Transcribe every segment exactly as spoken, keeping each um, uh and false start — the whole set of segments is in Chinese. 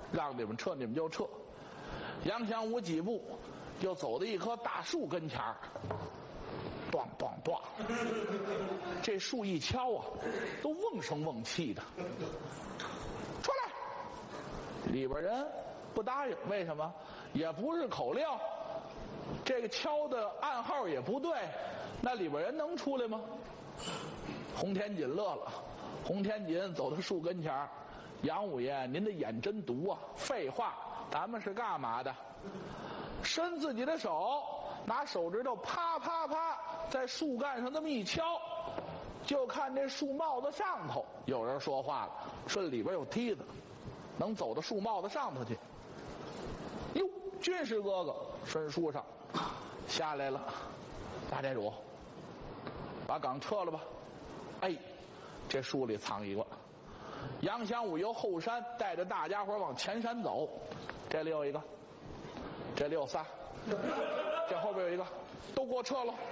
让你们撤你们就撤。杨祥武几步就走到一棵大树跟前儿，咣咣咣，这树一敲啊，都瓮声瓮气的。出来！里边人不答应，为什么？也不是口令，这个敲的暗号也不对，那里边人能出来吗？洪天锦乐了，洪天锦走到树跟前儿，杨五爷，您的眼真毒啊！废话，咱们是干嘛的？伸自己的手，拿手指头啪啪啪在树干上这么一敲，就看这树帽子上头有人说话了，说里边有梯子，能走到树帽子上头去。哟，军师哥哥顺树上下来了，大寨主，把岗撤了吧。哎，这树里藏一个。杨祥武由后山带着大家伙往前山走，这里有一个，这里有仨，这后边有一个，都给我撤了。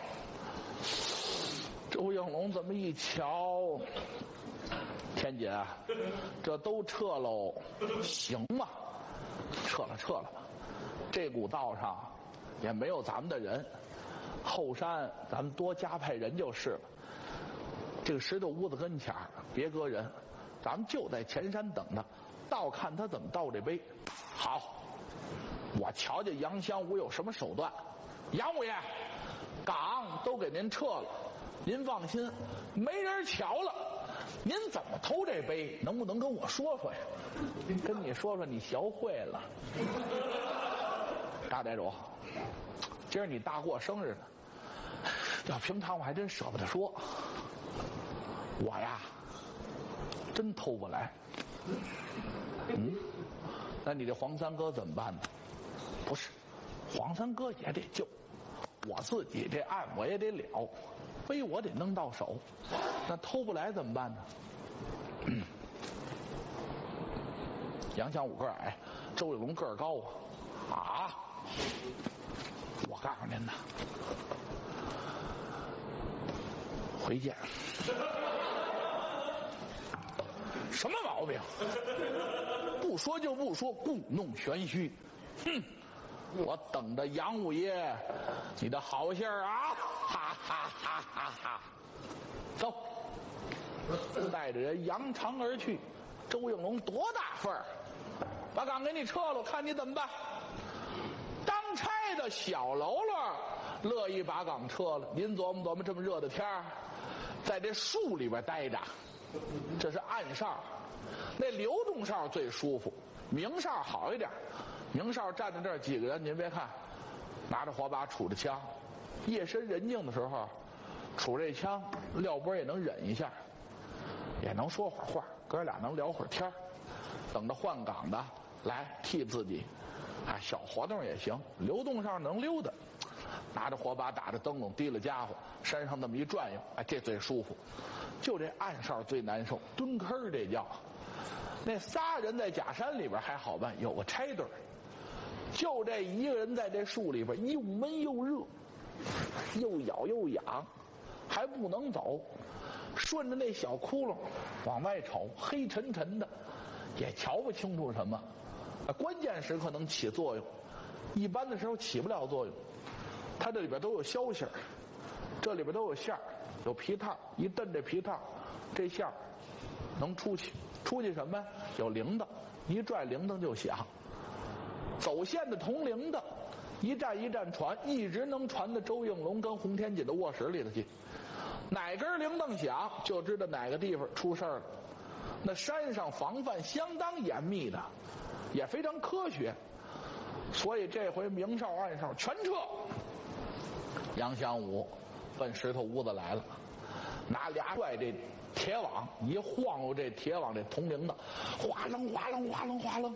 周应龙这么一瞧，天姐，这都撤喽，行吗？撤了撤了吧，这股道上也没有咱们的人，后山咱们多加派人就是了。这个石头屋子跟前儿别搁人，咱们就在前山等他，倒看他怎么倒这杯。好，我瞧瞧杨祥武有什么手段。杨五爷，岗都给您撤了，您放心，没人瞧了。您怎么偷这杯？能不能跟我说说呀？跟你说说，你学会了。大寨主，今儿你大过生日呢，要平常我还真舍不得说。我呀，真偷不来。嗯，那你这黄三哥怎么办呢？不是，黄三哥也得救，我自己这案我也得了，非我得弄到手。那偷不来怎么办呢？嗯，杨祥武个矮，周有龙个高啊！啊，我告诉您呐，回见。什么毛病？不说就不说，故弄玄虚。哼！我等着杨五爷你的好信儿啊！哈哈哈哈哈！走，带着人扬长而去。周应龙多大份儿？把岗给你撤了，看你怎么办。当差的小喽啰乐意把岗撤了。您琢磨琢磨，这么热的天儿，在这树里边待着，这是暗哨，那流动哨最舒服，明哨好一点。明哨站在这儿几个人，您别看拿着火把杵着枪，夜深人静的时候杵这枪，廖波也能忍一下，也能说会儿话，哥俩能聊会儿天，等着换岗的来替自己啊，小活动也行。流动哨能溜达，拿着火把打着灯笼提了家伙，山上那么一转悠，哎，这最舒服。就这暗哨最难受，蹲坑这叫。那仨人在假山里边还好办，有个差队，就这一个人在这树里边，又闷又热，又咬又痒，还不能走。顺着那小窟窿往外瞅，黑沉沉的，也瞧不清楚什么。关键时刻能起作用，一般的时候起不了作用。它这里边都有消息，这里边都有线儿，有皮套，一蹬这皮套，这线儿能出去。出去什么？有铃铛，一拽铃铛就响。走线的铜铃铛，一站一站传，一直能传到周应龙跟洪天锦的卧室里头去。哪根铃铛响，就知道哪个地方出事了。那山上防范相当严密的，也非常科学，所以这回明哨暗哨全撤。杨祥武奔石头屋子来了，拿俩拽这铁网一晃悠，这铁网这铜铃铛哗楞哗楞哗楞哗楞。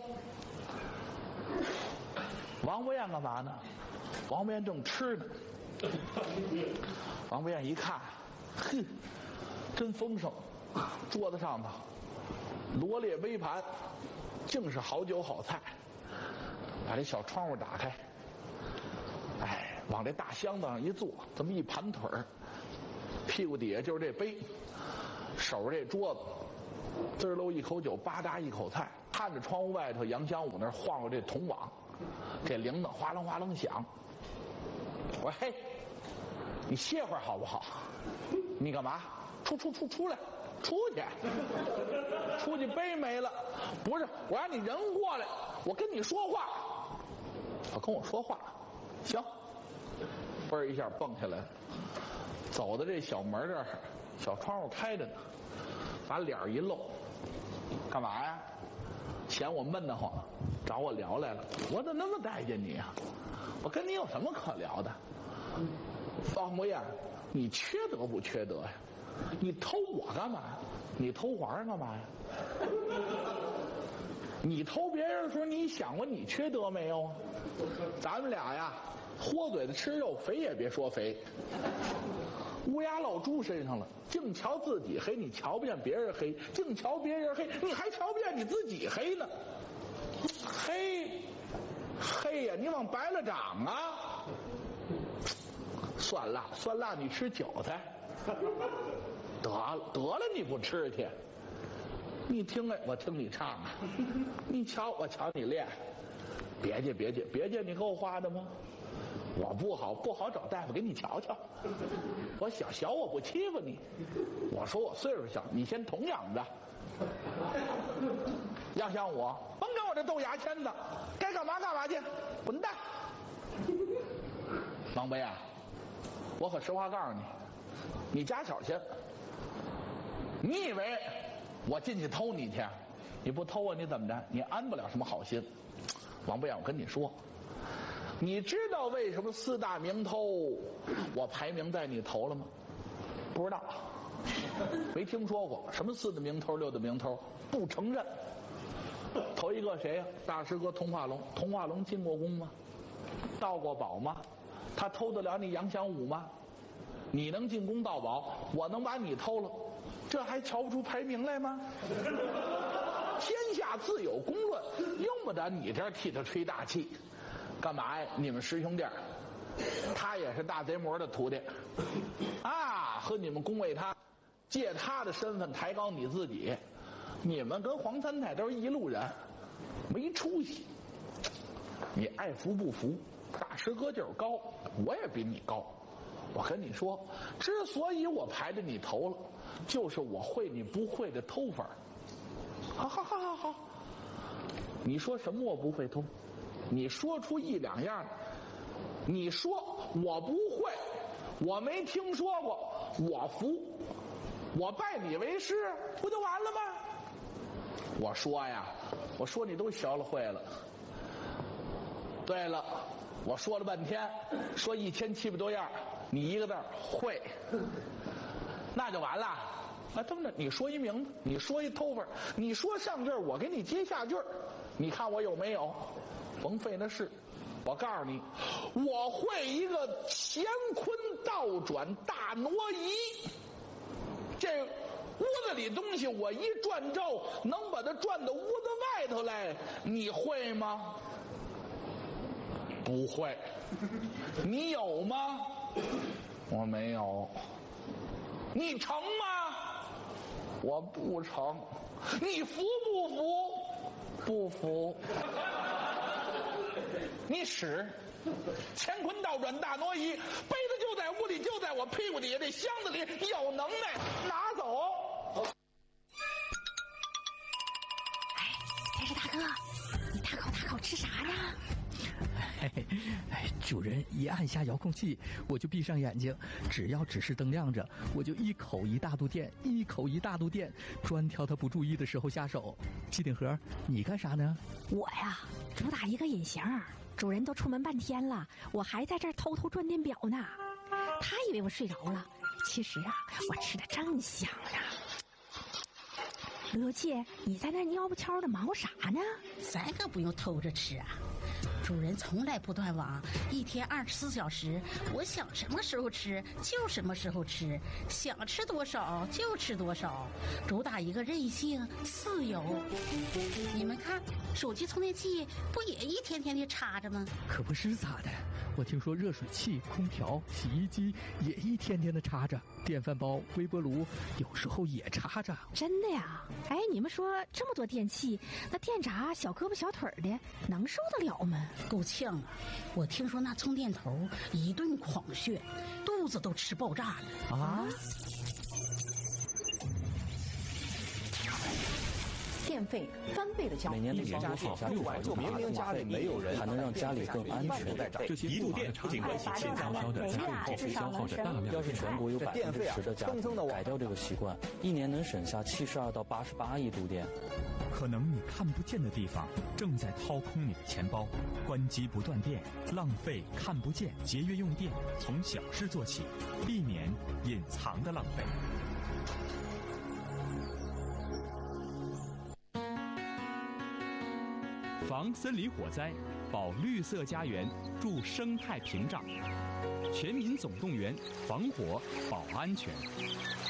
王不厌干嘛呢？王不厌正吃呢。王不厌一看，哼，真丰盛，桌子上头罗列杯盘，净是好酒好菜。把这小窗户打开，哎，往这大箱子上一坐，这么一盘腿儿，屁股底下就是这杯，手这桌子，滋儿喽一口酒，吧嗒一口菜， 看着窗户外头杨香武那儿晃悠这铜网，这铃铛哗楞哗楞响。我说嘿，你歇会儿好不好？你干嘛？出出出出来，出去，出去杯没了。不是，我让你人过来，我跟你说话。他跟我说话，行，嘣儿一下蹦下来，走到这小门这儿，小窗户开着呢，把脸一露，干嘛呀？嫌我闷得慌，找我聊来了。我怎么那么待见你啊？我跟你有什么可聊的？王伯彦，你缺德不缺德呀？你偷我干嘛呀？你偷皇上干嘛呀？你偷别人的时候，你想过你缺德没有啊？咱们俩呀，豁嘴的吃肉，肥也别说肥。乌鸦落猪身上了，净瞧自己黑，你瞧不见别人黑；净瞧别人黑，你还瞧不见你自己黑呢。黑，黑呀，你往白了长啊！酸辣，酸辣，你吃韭菜。得了，得了，你不吃去。你听哎，我听你唱啊；你瞧，我瞧你练。别介，别介，别介，你给我画的吗？我不好，不好找大夫给你瞧瞧。我小小，我不欺负你。我说我岁数小，你先童养着。要像我，甭跟我这斗牙签子，该干嘛干嘛去，滚蛋！王伯呀，我可实话告诉你，你加小心。你以为我进去偷你去？你不偷我，你怎么着？你安不了什么好心。王伯彦，我跟你说，你知道为什么四大名偷我排名在你头了吗？不知道，没听说过。什么四大名偷、六大名偷，不承认。头一个谁呀？大师哥童化龙。童化龙进过宫吗？盗过宝吗？他偷得了你杨香武吗？你能进宫盗宝，我能把你偷了，这还瞧不出排名来吗？天下自有公论，用不着你这儿替他吹大气。干嘛呀？你们师兄弟，他也是大贼魔的徒弟啊，和你们恭维他，借他的身份抬高你自己。你们跟黄三太都是一路人，没出息。你爱服不服？大师哥就是高，我也比你高。我跟你说，之所以我排着你头了，就是我会你不会的偷法。好好好好好，你说什么我不会偷？你说出一两样，你说我不会，我没听说过，我服，我拜你为师，不就完了吗？我说呀，我说你都学了会了。对了，我说了半天，说一千七百多样，你一个字会，那就完了。啊，这么着，你说一名字，你说一偷法，你说上句儿，我给你接下句儿，你看我有没有？甭费那事，我告诉你，我会一个乾坤倒转大挪移。这屋子里东西我一转轴，能把它转到屋子外头来，你会吗？不会。你有吗？我没有。你成吗？我不成。你服不服？不服。你使乾坤倒转大挪移，杯子就在屋里，就在我屁股底下这箱子里，有能耐拿走。 哎，电视大哥，你大口大口吃啥呀？ 嘿嘿，哎，主人一按下遥控器，我就闭上眼睛，只要指示灯亮着，我就一口一大肚电，一口一大肚电，专挑他不注意的时候下手。机顶盒，你干啥呢？ 我呀，主打一个隐形，主人都出门半天了，我还在这儿偷偷转电表呢。他以为我睡着了，其实啊，我吃的正香呢。刘姐，你在那蔫不悄的忙活啥呢？ 咱可不用偷着吃啊， 主人从来不断网，一天二十四小时，我想什么时候吃就什么时候吃，想吃多少就吃多少，主打一个任性自由。你们看，手机充电器不也一天天的插着吗？ 可不是咋的，我听说热水器、空调、洗衣机也一天天的插着，电饭煲、微波炉有时候也插着。 真的呀？哎，你们说这么多电器，那电闸小胳膊小腿的能受得了吗？ 够呛啊！我听说那充电头一顿狂炫，肚子都吃爆炸了啊！ 电费翻倍的交， 每年的年度好六百就明明家里没有人，还能让家里更安全。 这些一度电不仅关系现在消的家用电消耗着大量。 要是全国有百分之十的家庭改掉这个习惯，一年能省下七十二到八十八亿度电。 可能你看不见的地方正在掏空你的钱包。关机不断电，浪费看不见，节约用电，从小事做起，避免隐藏的浪费。 防森林火灾，保绿色家园，助生态屏障。全民总动员，防火保安全。